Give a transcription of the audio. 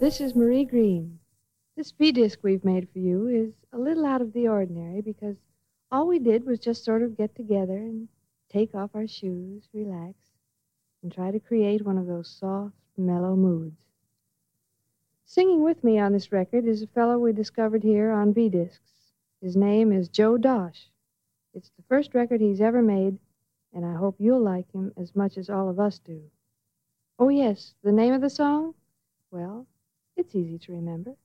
This is Marie Green. This V-disc we've made for you is a little out of the ordinary because all we did was just sort of get together and take off our shoes, relax, and try to create one of those soft, mellow moods. Singing with me on this record is a fellow we discovered here on V-discs. His name is Joe Dosh. It's the first record he's ever made, and I hope you'll like him as much as all of us do. Oh, yes, the name of the song? Well, it's easy to remember.